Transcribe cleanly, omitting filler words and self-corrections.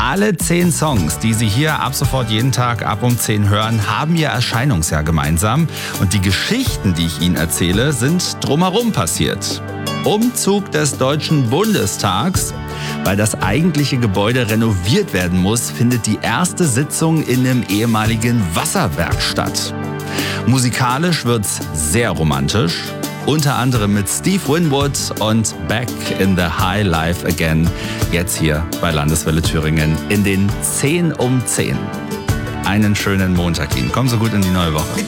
Alle 10 Songs, die Sie hier ab sofort jeden Tag ab um 10 hören, haben ihr Erscheinungsjahr gemeinsam. Und die Geschichten, die ich Ihnen erzähle, sind drumherum passiert. Umzug des Deutschen Bundestags. Weil das eigentliche Gebäude renoviert werden muss, findet die erste Sitzung in einem ehemaligen Wasserwerk statt. Musikalisch wird's sehr romantisch. Unter anderem mit Steve Winwood und Back in the High Life Again. Jetzt hier bei Landeswelle Thüringen in den 10 um 10. Einen schönen Montag Ihnen. Kommen Sie gut in die neue Woche.